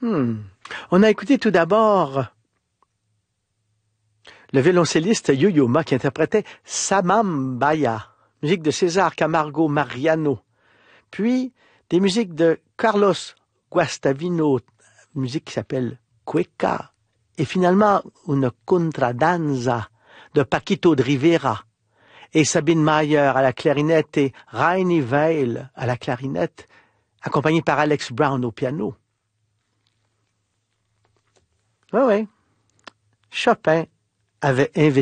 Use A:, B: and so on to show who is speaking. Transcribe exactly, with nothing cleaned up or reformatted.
A: Hmm. On a écouté tout d'abord le violoncelliste Yo-Yo Ma qui interprétait Samambaya, musique de César Camargo Mariano. Puis des musiques de Carlos Guastavino, musique qui s'appelle Cueca. Et finalement, une contradanza de Paquito de Rivera. Et Sabine Mayer à la clarinette et Rainy Veil à la clarinette, accompagné par Alex Brown au piano. Oui, oui. Chopin avait investi